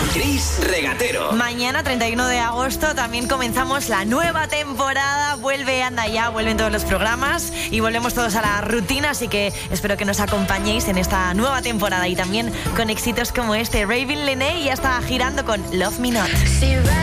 Chris Regatero. Mañana, 31 de agosto, también comenzamos la nueva temporada. Vuelven todos los programas y volvemos todos a la rutina, así que espero que nos acompañéis en esta nueva temporada y también con éxitos como este. Raven Lené ya está girando con Love Me Not.